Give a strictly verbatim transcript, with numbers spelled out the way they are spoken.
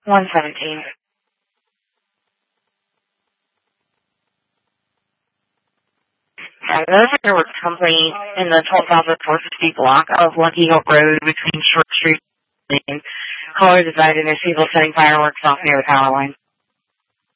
one seventeen. Yeah, there's a fireworks company in the twelve thousand four hundred fifty block of Lucky Hope Road between Short Street and Caller divided, and there's people setting fireworks off near the power line.